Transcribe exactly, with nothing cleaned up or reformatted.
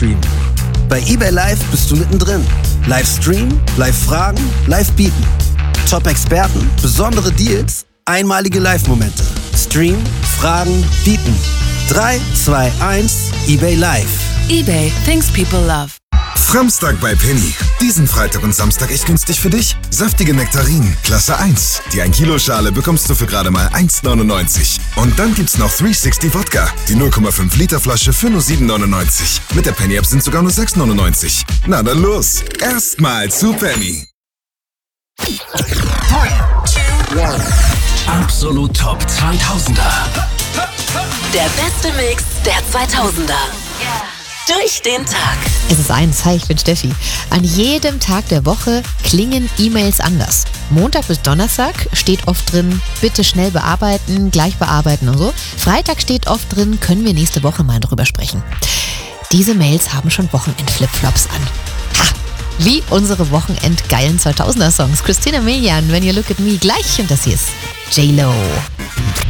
Livestream. Bei eBay Live bist du mittendrin. Livestream, Live-Fragen, Live-Bieten. Top-Experten, besondere Deals, einmalige Live-Momente. Stream, Fragen, Bieten. drei, zwei, eins, eBay Live. eBay, things people love. Framstag bei Penny. Diesen Freitag und Samstag echt günstig für dich. Saftige Nektarinen, Klasse eins. Die ein Kilo Schale bekommst du für gerade mal eins neunundneunzig. Und dann gibt's noch dreihundertsechzig Wodka. Die null Komma fünf Liter Flasche für nur sieben neunundneunzig. Mit der Penny App sind sogar nur sechs neunundneunzig. Na dann los. Erstmal zu Penny. Absolut Top zweitausender. Der beste Mix der zweitausender. Durch den Tag. Es ist eins, hi, ich bin Steffi. An jedem Tag der Woche klingen E-Mails anders. Montag bis Donnerstag steht oft drin, bitte schnell bearbeiten, gleich bearbeiten und so. Freitag steht oft drin, können wir nächste Woche mal drüber sprechen. Diese Mails haben schon Wochenend-Flipflops an. Ha! Wie unsere Wochenend-geilen zweitausender-Songs. Christina Milian, When You Look at Me, gleich, und das hier ist J-Lo.